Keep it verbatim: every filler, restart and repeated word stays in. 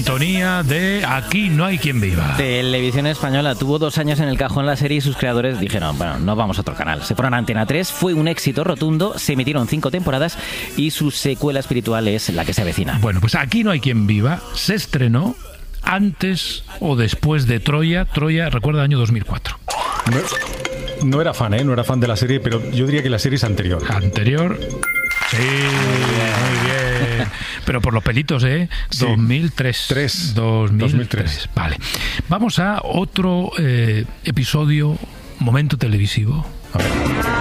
sintonía de Aquí no hay quien viva. Televisión Española tuvo dos años en el cajón la serie y sus creadores dijeron, bueno, no vamos a otro canal. Se fueron a Antena tres, fue un éxito rotundo, se emitieron cinco temporadas y su secuela espiritual es La que se avecina. Bueno, pues Aquí no hay quien viva se estrenó antes o después de Troya. Troya, recuerda, año dos mil cuatro. No, no era fan, ¿eh? No era fan de la serie, pero yo diría que la serie es anterior. Anterior. Sí, muy bien. Pero por los pelitos, ¿eh? Sí. dos mil tres. Tres. dos mil tres. dos mil tres. Vale. Vamos a otro eh, episodio, momento televisivo. A ver.